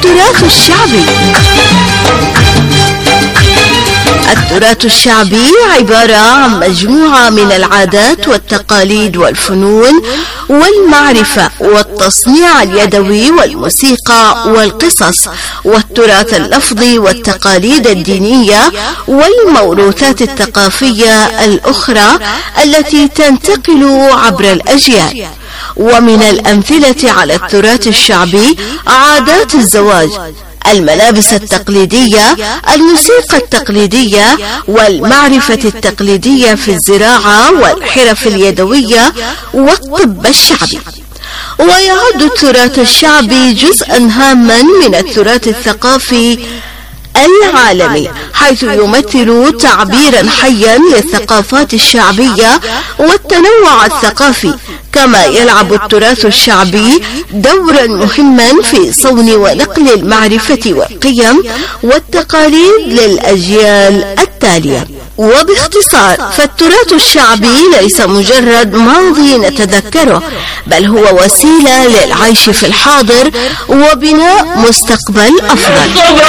التراث الشعبي. التراث الشعبي عبارة عن مجموعة من العادات والتقاليد والفنون والمعرفة والتصنيع اليدوي والموسيقى والقصص والتراث اللفظي والتقاليد الدينية والموروثات الثقافية الأخرى التي تنتقل عبر الأجيال. ومن الأمثلة على التراث الشعبي عادات الزواج، الملابس التقليدية، الموسيقى التقليدية، والمعرفة التقليدية في الزراعة والحرف اليدوية والطب الشعبي. ويعد التراث الشعبي جزءا هاما من التراث الثقافي العالمي، حيث يمثل تعبيرا حيا للثقافات الشعبية والتنوع الثقافي. كما يلعب التراث الشعبي دورا مهما في صون ونقل المعرفة والقيم والتقاليد للأجيال التالية. وباختصار، فالتراث الشعبي ليس مجرد ماضي نتذكره، بل هو وسيلة للعيش في الحاضر وبناء مستقبل أفضل.